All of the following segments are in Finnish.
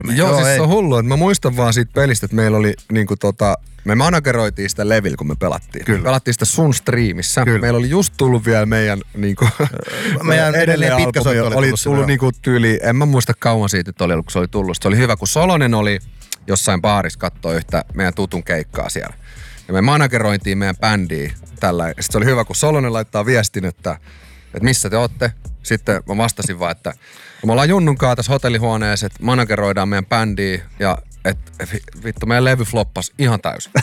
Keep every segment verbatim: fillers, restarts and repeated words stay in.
Joo, Joo, siis ei. se on hullu, että mä muistan vaan siitä pelistä, että meillä oli niinku tota, me manageroitiin sitä levillä, kun me pelattiin. Kyllä. Me pelattiin sitä sun striimissä. Kyllä. Meillä oli just tullut vielä meidän niinku meidän edelleen pitkä albumi soitto oli oli tullut tullut sinne, niinku tyyli, en mä muista kauan siitä, että oli ollut, kun se oli tullut. Se oli hyvä, kun Solonen oli jossain baarissa kattoo yhtä meidän tutun keikkaa siellä. Ja me managerointiin meidän bändiä tällä. Sitten se oli hyvä, kun Solonen laittaa viestin, että, että missä te ootte. Sitten mä vastasin vaan, että me ollaan Junnunkaan tässä hotellihuoneessa, että manageroidaan meidän bändiä ja että vittu meidän levy floppasi ihan täysin.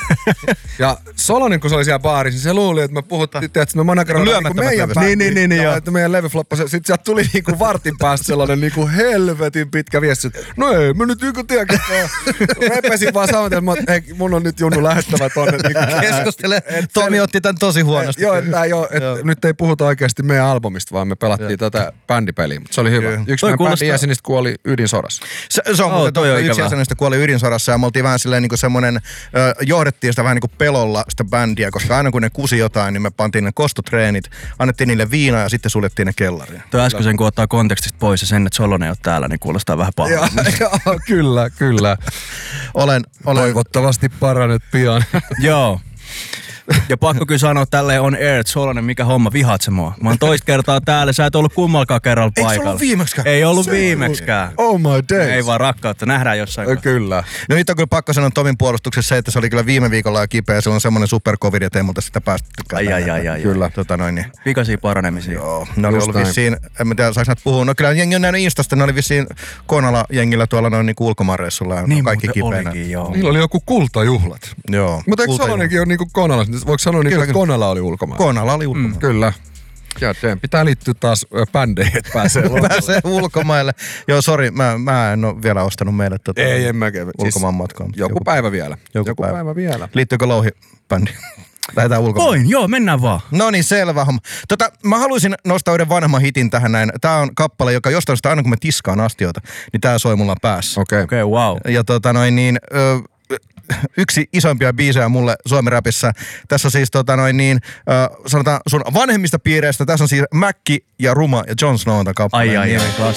Ja Solonen, kun se oli siellä baarissa, niin se luuli, että me puhuttiin, että me manageroidaan niinku meidän bändiä. Niin, niin, niin, niin, ja joo. että meidän levy floppasi. Sitten sieltä tuli niinku vartin päästä sellainen niinku helvetin pitkä viesti, että no ei, mä nyt niinku tiedäkin. Repesin vaan saman tien, että hei, mun on nyt Junnu lähettävä tonne. Niinku, Keskustele. Tomi otti tän tosi huonosti. Joo, että jo, et nyt ei puhuta oikeasti meidän albumista, vaan me pelattiin joo. tätä bändipeliä, mutta se oli hyvä. Joo. Yksi Toi meidän kuulostaa- bändin jäsenistä kuoli ydinsodassa. Se, se on Oh, muuten toi on yksi ikävää. jäsenistä kuoli ydinsodassa ja me oltiin vähän silleen niinku semmonen, ö, johdettiin sitä vähän niinku pelolla sitä bändiä, koska aina kun ne kusi jotain, niin me pantiin ne kostotreenit, annettiin niille viinaa ja sitten suljettiin ne kellariin. Tuo äskeisen, kun ottaa kontekstista pois ja sen, että Solonen ei ole täällä, niin kuulostaa vähän pahalta. Joo, kyllä, kyllä. Olen, olen Toivottavasti paranet pian. Joo. Ja pakko kyllä sanoa tälleen on air, että Solonen, mikä homma, vihaat sä mua? Mä oon toista kertaa täällä, sä et ollut kummallakaan kerralla Eikö se paikalla. ollut viimeksikään? Ei ollut Se viimeksikään. Oh my days. Ei vaan rakkautta, nähdään jossain kohtaa. Kyllä. No nyt on kyllä pakko sanoa Tomin puolustuksessa se, että se oli kyllä viime viikolla jo kipeä. Se on semmoinen supercovid, että ei multa sitä päästetykään. Ai, ai, ai, ai, Kyllä. Tota noin niin. Pikaisia paranemisia. Joo, ne oli Just ollut näin. vissiin, en mä tiedä saaks näitä puhua. No kyllä jengi on nähnyt Instasta, ne oli vissiin Konala-jengillä tuolla noin niinku ulkomaanreissulla ja Niin kaikki muuten kipeänä. olikin, joo. Niillä oli joku kultajuhlat. Joo. Mutta eikö Kulta- Solonenkin ole niinku Konalassa? Voiko sanoa niinku, Kyllä, että kyllä. Konala oli ulkomailla? Konala oli ulkomailla. Mm, kyllä. Ja teidän pitää liittyä taas ö, bändeihin, että pääsee lomalle. Pääsee ulkomaille. Joo, sori, mä, mä en ole vielä ostanut meille tota Ei, en mäkään. ulkomaan matkaa. Joku, joku päivä vielä. Joku Joku päivä. päivä vielä. Liittyykö Louhi-bändi? Lähdetään ulkomaan. Voin, joo, mennään vaan. No niin, selvä homma. Tota, mä haluaisin nostaa yhden vanhemman hitin tähän näin. Tää on kappale, joka jostain syystä aina kun mä tiskaan astioita, niin tää soi mulla päässä. Okei. Okei, okay, wow. Ja tota noin niin, ö, yksi isoimpia biisejä mulle Suomi-rapissa. Tässä on siis tota noin niin, ö, sanotaan sun vanhemmista piireistä. Tässä on siis Mäkki ja Ruma ja Jon Snow on tän kappaleen Ai, ai, nimi. ai, klassikko.